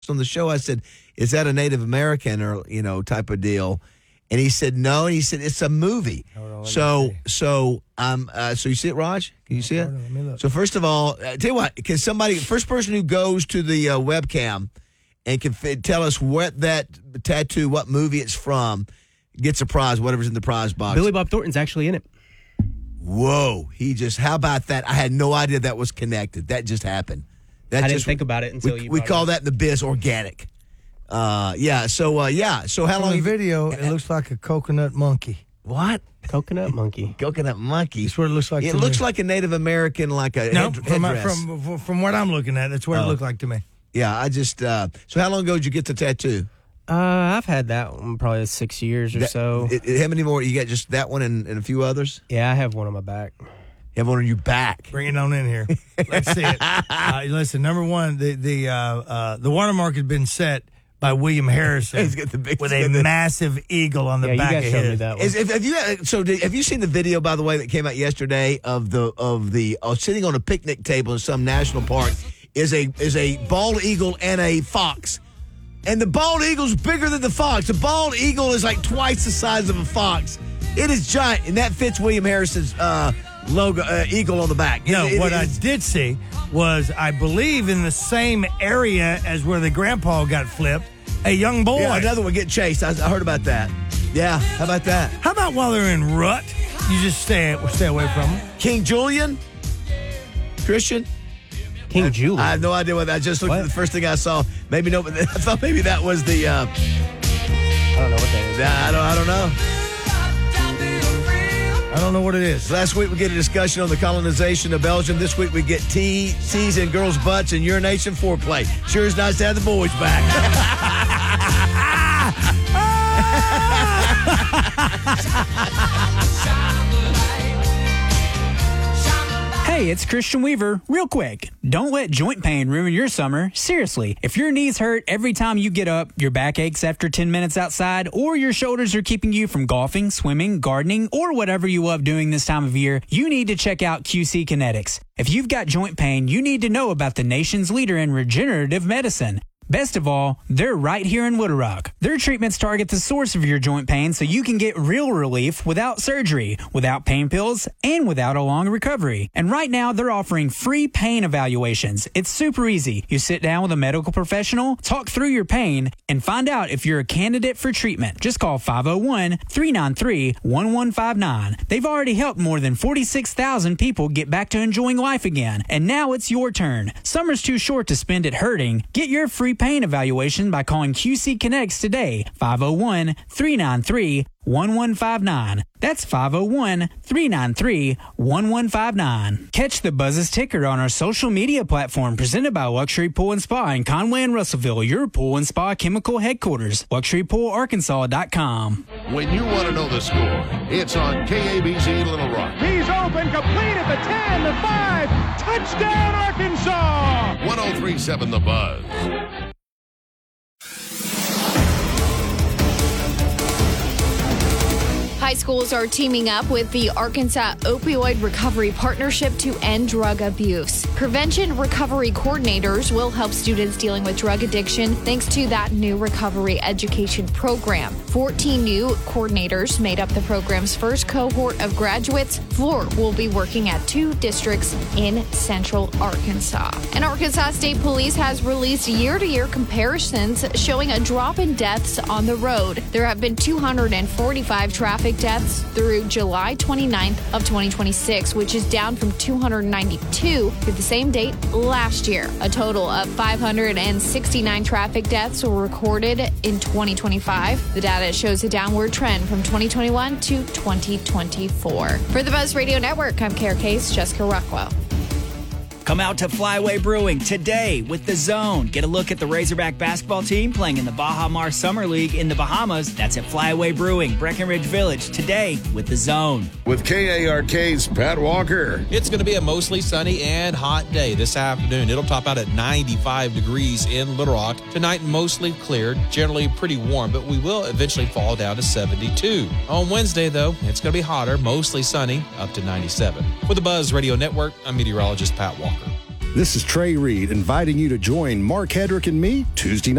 on the show. I said, "Is that a Native American or type of deal?" And he said, "No." And he said, "It's a movie." So you see it, Raj? Can you see it? Let me look. So first of all, tell you what, can somebody, first person who goes to the webcam and can tell us what that tattoo, what movie it's from, gets a prize, whatever's in the prize box. Billy Bob Thornton's actually in it. Whoa. How about that? I had no idea that was connected. That just happened. I didn't think about it until we call that in the biz organic. So how From long the video, it looks like a coconut monkey. What? Coconut monkey. Coconut monkey. That's what it looks like It to looks me. like a Native American, like a No, headdress. from what I'm looking at, that's what it looked like to me. Yeah, I just so how long ago did you get the tattoo? I've had that one probably 6 years or so. How many more? You got just that one and a few others? Yeah, I have one on my back. You have one on your back. Bring it on in here. Let's see it. Listen, number one, the watermark had been set by William Harrison He's got the big with a massive eagle on the back you of guys showed me his. that one. Have you seen the video, by the way, that came out yesterday of the sitting on a picnic table in some national park is a bald eagle and a fox, and the bald eagle's bigger than the fox. The bald eagle is like twice the size of a fox. It is giant, and that fits William Harrison's logo, eagle on the back. I did see was, I believe, in the same area as where the grandpa got flipped, a young boy. Yeah, another one getting chased. I heard about that. Yeah, how about that? How about while they're in rut, you just stay away from them? King Julian? Christian? King Julian. I have no idea what that. I just looked at the first thing I saw. Maybe no, but I thought maybe that was the. I don't know what that is. I don't know. I don't know what it is. Last week we get a discussion on the colonization of Belgium. This week we get T's in girls' butts and urination foreplay. Sure is nice to have the boys back. Hey, it's Christian Weaver. Real quick, don't let joint pain ruin your summer. Seriously, if your knees hurt every time you get up, your back aches after 10 minutes outside, or your shoulders are keeping you from golfing, swimming, gardening, or whatever you love doing this time of year, you need to check out QC Kinetics. If you've got joint pain, you need to know about the nation's leader in regenerative medicine. Best of all, they're right here in Little Rock. Their treatments target the source of your joint pain so you can get real relief without surgery, without pain pills, and without a long recovery. And right now, they're offering free pain evaluations. It's super easy. You sit down with a medical professional, talk through your pain, and find out if you're a candidate for treatment. Just call 501-393-1159. They've already helped more than 46,000 people get back to enjoying life again. And now it's your turn. Summer's too short to spend it hurting. Get your free pain evaluation by calling QC Kinetics today. 501-393-1159. That's 501-393-1159. Catch the Buzz's ticker on our social media platform presented by Luxury Pool and Spa in Conway and Russellville, your pool and spa chemical headquarters. LuxuryPoolArkansas.com. When you want to know the score, it's on KABC Little Rock. He's open, complete at the 10, the 5. Touchdown, Arkansas! 103.7 The Buzz. High schools are teaming up with the Arkansas Opioid Recovery Partnership to end drug abuse. Prevention recovery coordinators will help students dealing with drug addiction thanks to that new recovery education program. 14 new coordinators made up the program's first cohort of graduates. Floor will be working at 2 districts in central Arkansas. And Arkansas State Police has released year-to-year comparisons showing a drop in deaths on the road. There have been 245 traffic deaths through July 29th of 2026, which is down from 292 through the same date last year. A total of 569 traffic deaths were recorded in 2025. The data shows a downward trend from 2021 to 2024. For the Buzz Radio Network, I'm KRK's Jessica Rockwell. Come out to Flyway Brewing today with The Zone. Get a look at the Razorback basketball team playing in the Baja Mar Summer League in the Bahamas. That's at Flyway Brewing, Breckenridge Village, today with The Zone. With KARK's Pat Walker. It's going to be a mostly sunny and hot day this afternoon. It'll top out at 95 degrees in Little Rock. Tonight, mostly clear, generally pretty warm, but we will eventually fall down to 72. On Wednesday, though, it's going to be hotter, mostly sunny, up to 97. For the Buzz Radio Network, I'm meteorologist Pat Walker. This is Trey Reed inviting you to join Mark Hedrick and me Tuesday night